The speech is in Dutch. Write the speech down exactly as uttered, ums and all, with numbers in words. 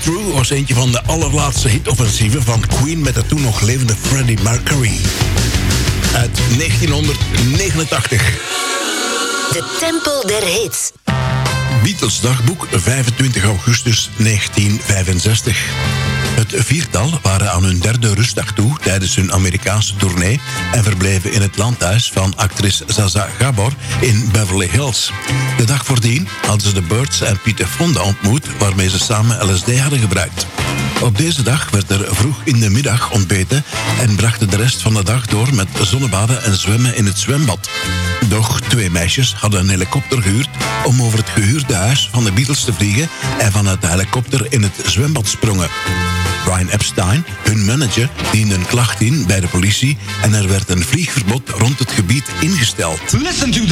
True was eentje van de allerlaatste hitoffensieven van Queen met de toen nog levende Freddie Mercury. Uit negentienhonderdnegenentachtig. De Tempel der Hits. Beatles dagboek, vijfentwintig augustus negentienhonderdvijfenzestig. Het viertal waren aan hun derde rustdag toe tijdens hun Amerikaanse tournee en verbleven in het landhuis van actrice Zaza Gabor in Beverly Hills. De dag voordien hadden ze de Byrds en Peter Fonda ontmoet, waarmee ze samen L S D hadden gebruikt. Op deze dag werd er vroeg in de middag ontbeten en brachten de rest van de dag door met zonnebaden en zwemmen in het zwembad. Doch twee meisjes hadden een helikopter gehuurd om over het gehuurde huis van de Beatles te vliegen en vanuit de helikopter in het zwembad sprongen. Brian Epstein, hun manager, diende een klacht in bij de politie en er werd een vliegverbod rond het gebied ingesteld. Listen to the